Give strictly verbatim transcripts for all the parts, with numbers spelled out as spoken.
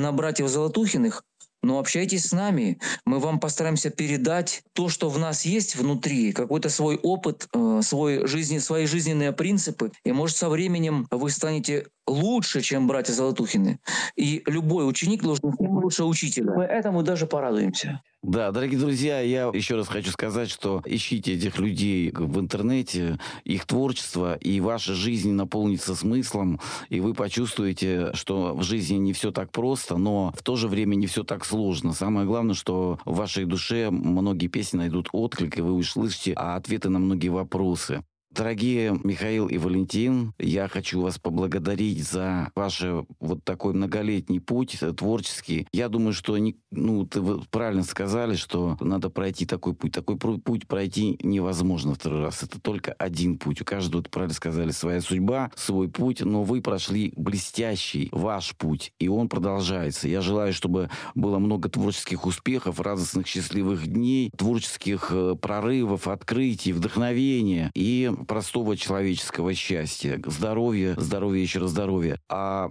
на братьев Золотухиных, но общайтесь с нами. Мы вам постараемся передать то, что в нас есть внутри, какой-то свой опыт, э, свой жизни, свои жизненные принципы. И, может, со временем вы станете лучше, чем братья Золотухины. И любой ученик должен быть лучше учителя. Мы этому даже порадуемся. Да, дорогие друзья, я еще раз хочу сказать, что ищите этих людей в интернете, их творчество, и ваша жизнь наполнится смыслом, и вы почувствуете, что в жизни не все так просто, но в то же время не все так сложно. Самое главное, что в вашей душе многие песни найдут отклик, и вы услышите ответы на многие вопросы. Дорогие Михаил и Валентин, я хочу вас поблагодарить за ваш вот такой многолетний путь творческий. Я думаю, что не, ну, ты правильно сказали, что надо пройти такой путь. Такой путь пройти невозможно второй раз. Это только один путь. У каждого, правильно сказали, своя судьба, свой путь, но вы прошли блестящий ваш путь, и он продолжается. Я желаю, чтобы было много творческих успехов, радостных, счастливых дней, творческих прорывов, открытий, вдохновения и простого человеческого счастья, здоровья, здоровья, еще раз здоровья. А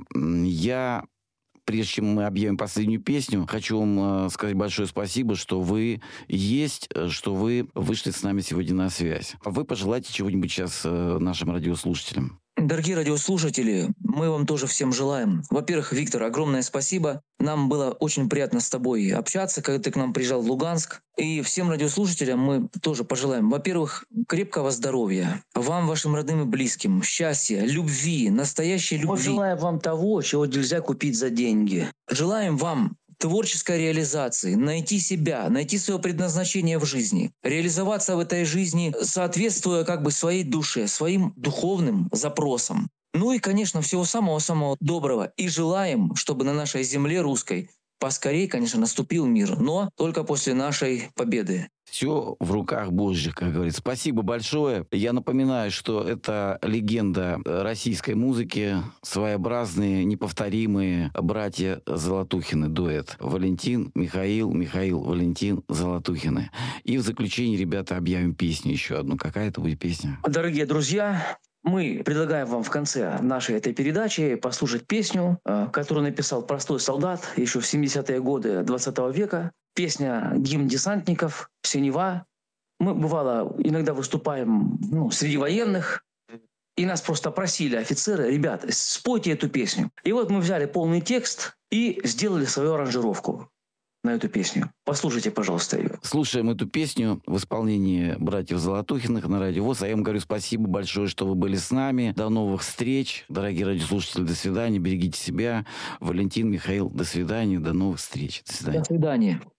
я, прежде чем мы объявим последнюю песню, хочу вам сказать большое спасибо, что вы есть, что вы вышли с нами сегодня на связь. А вы пожелайте чего-нибудь сейчас нашим радиослушателям. Дорогие радиослушатели, мы вам тоже всем желаем. Во-первых, Виктор, огромное спасибо. Нам было очень приятно с тобой общаться, когда ты к нам приезжал в Луганск. И всем радиослушателям мы тоже пожелаем, во-первых, крепкого здоровья. Вам, вашим родным и близким, счастья, любви, настоящей любви. Мы желаем вам того, чего нельзя купить за деньги. Желаем вам творческой реализации, найти себя, найти свое предназначение в жизни, реализоваться в этой жизни, соответствуя как бы своей душе, своим духовным запросам. Ну и, конечно, всего самого-самого доброго. И желаем, чтобы на нашей земле русской поскорее, конечно, наступил мир, но только после нашей победы. Все в руках Божьих, как говорится. Спасибо большое. Я напоминаю, что это легенда российской музыки, своеобразные, неповторимые братья Золотухины, дуэт. Валентин, Михаил, Михаил, Валентин, Золотухины. И в заключение, ребята, объявим песню еще одну. Какая это будет песня? Дорогие друзья, мы предлагаем вам в конце нашей этой передачи послушать песню, которую написал простой солдат еще в семидесятые годы двадцатого века. Песня «Гимн десантников», «Синева». Мы, бывало, иногда выступаем ну, среди военных, и нас просто просили офицеры: ребята, спойте эту песню. И вот мы взяли полный текст и сделали свою аранжировку на эту песню. Послушайте, пожалуйста, ее. Слушаем эту песню в исполнении братьев Золотухиных на Радио ВОС. А я вам говорю спасибо большое, что вы были с нами. До новых встреч. Дорогие радиослушатели, до свидания. Берегите себя. Валентин, Михаил, до свидания. До новых встреч. До свидания. До свидания.